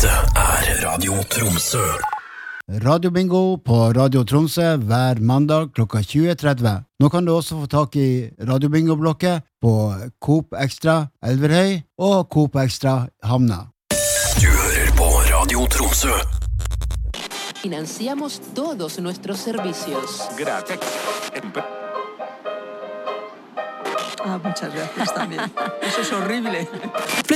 Dette Radio Tromsø. Radiobingo på Radio Tromsø hver mandag klokka 20.30. Nå kan du også få tak i Radiobingo-blokket på Coop Extra Elverhøy og Coop Extra Hamna. Du hører på Radio Tromsø. Financiamos todos nuestros servicios. Gracias. Muchas gracias también. Eso es horrible.